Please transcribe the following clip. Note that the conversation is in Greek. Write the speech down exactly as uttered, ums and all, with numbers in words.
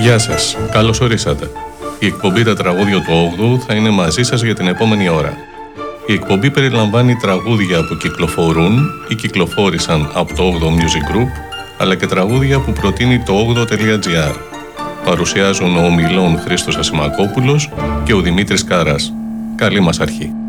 Γεια σας, καλώς ορίσατε. Η εκπομπή «Τα τραγούδια του όγδοου» θα είναι μαζί σας για την επόμενη ώρα. Η εκπομπή περιλαμβάνει τραγούδια που κυκλοφορούν ή κυκλοφόρησαν από το όγδοο Music Group, αλλά και τραγούδια που προτείνει το όγδοο τελεία τζι άρ. Παρουσιάζουν ο ομιλών Χρήστος Ασημακόπουλος και ο Δημήτρης Κάρας. Καλή μας αρχή.